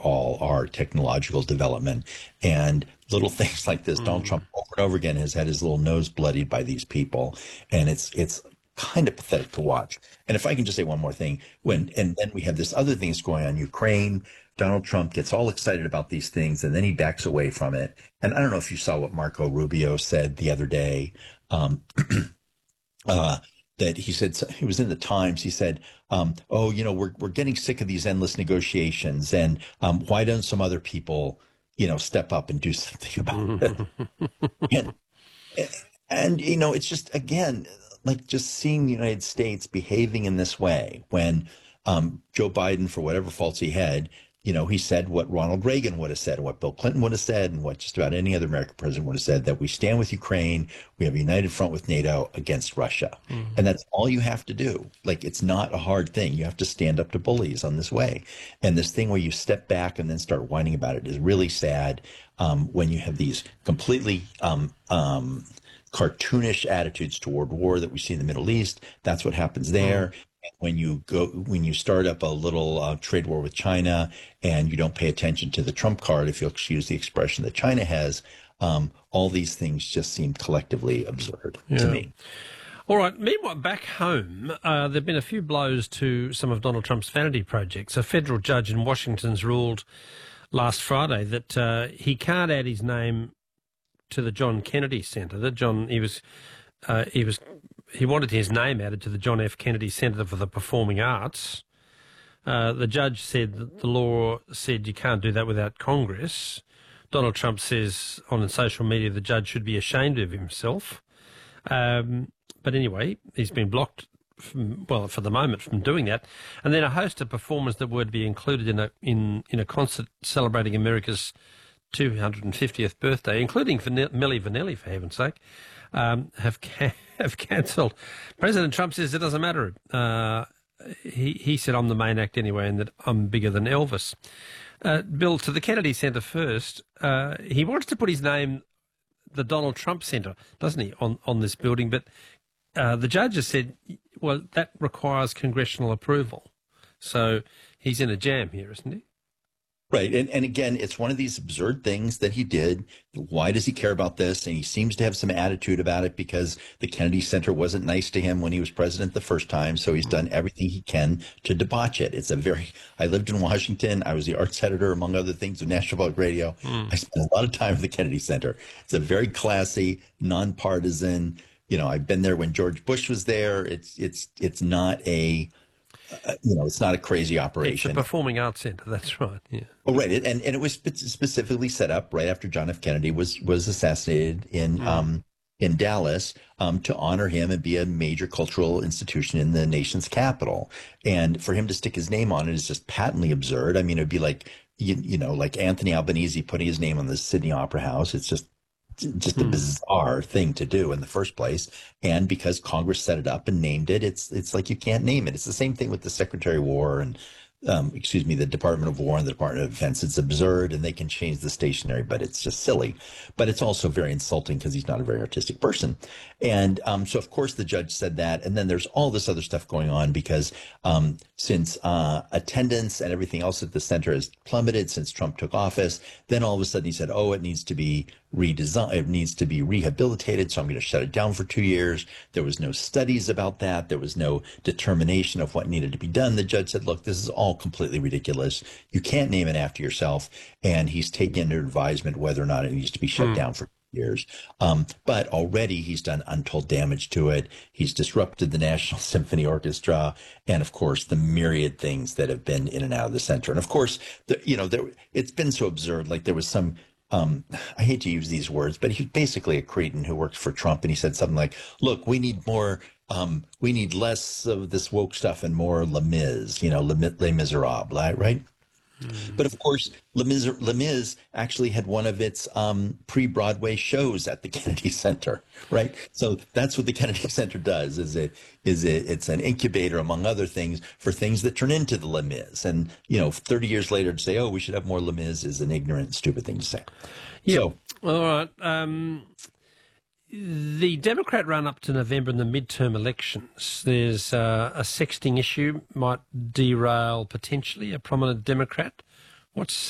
all our technological development. And little things like this, Donald Trump over and over again has had his little nose bloodied by these people. And it's kind of pathetic to watch. And if I can just say one more thing, and then we have this other thing that's going on in Ukraine. Donald Trump gets all excited about these things and then he backs away from it. And I don't know if you saw what Marco Rubio said the other day. That he said, he was in the Times, he said, we're getting sick of these endless negotiations, and why don't some other people, step up and do something about it? and it's just, again, like just seeing the United States behaving in this way when Joe Biden, for whatever faults he had, he said what Ronald Reagan would have said, and what Bill Clinton would have said, and what just about any other American president would have said, that we stand with Ukraine, we have a united front with NATO against Russia. And that's all you have to do. Like, it's not a hard thing. You have to stand up to bullies on this way. And this thing where you step back and then start whining about it is really sad when you have these completely cartoonish attitudes toward war that we see in the Middle East. That's what happens there. When you start up a little trade war with China and you don't pay attention to the Trump card, if you'll excuse the expression that China has, all these things just seem collectively absurd to me. All right. Meanwhile, back home, there have been a few blows to some of Donald Trump's vanity projects. A federal judge in Washington's ruled last Friday that he can't add his name to the John Kennedy Center. He wanted his name added to the John F. Kennedy Center for the Performing Arts. The judge said that the law said you can't do that without Congress. Donald Trump says on social media the judge should be ashamed of himself. But anyway, he's been blocked, for the moment, from doing that. And then a host of performers that would be included in a concert celebrating America's 250th birthday, including Milli Vanilli, for heaven's sake, have cancelled. President Trump says it doesn't matter. He said, I'm the main act anyway, and that I'm bigger than Elvis. Bill, to the Kennedy Center first, he wants to put his name, the Donald Trump Center, doesn't he, on this building? But the judge has said, well, that requires congressional approval. So he's in a jam here, isn't he? Right. And again, it's one of these absurd things that he did. Why does he care about this? And he seems to have some attitude about it because the Kennedy Center wasn't nice to him when he was president the first time. So he's done everything he can to debauch it. I lived in Washington. I was the arts editor, among other things, of National Public Radio. I spent a lot of time at the Kennedy Center. It's a very classy, nonpartisan, I've been there when George Bush was there. It's not it's not a crazy operation. It's a performing arts center. That's right. Yeah. Oh, right. And it was specifically set up right after John F. Kennedy was assassinated in Dallas to honor him and be a major cultural institution in the nation's capital. And for him to stick his name on it is just patently absurd. I mean, it'd be like, like Anthony Albanese putting his name on the Sydney Opera House. It's just a bizarre thing to do in the first place. And because Congress set it up and named it, it's like you can't name it. It's the same thing with the Secretary of War and the Department of War and the Department of Defense. It's absurd, and they can change the stationery, but it's just silly. But it's also very insulting because he's not a very artistic person. And so, of course, the judge said that. And then there's all this other stuff going on because since attendance and everything else at the center has plummeted since Trump took office, then all of a sudden he said, it needs to be redesigned, it needs to be rehabilitated, so I'm going to shut it down for 2 years. There was no studies about that. There was no determination of what needed to be done. The judge said, look, this is all completely ridiculous. You can't name it after yourself. And he's taken into advisement whether or not it needs to be shut down for years. But already he's done untold damage to it. He's disrupted the National Symphony Orchestra and, of course, the myriad things that have been in and out of the center. And, of course, it's been so absurd. Like there was some I hate to use these words, but he's basically a cretin who works for Trump. And he said something like, look, we need less of this woke stuff and more Les Mis, Les Miserables, right? But of course, Les Mis actually had one of its pre-Broadway shows at the Kennedy Center, right? So that's what the Kennedy Center does. It's an incubator, among other things, for things that turn into the Les Mis. And 30 years later, to say, we should have more Les Mis is an ignorant, stupid thing to say. Yeah. So, all right. The Democrat run up to November in the midterm elections, there's a sexting issue might derail potentially a prominent Democrat. What's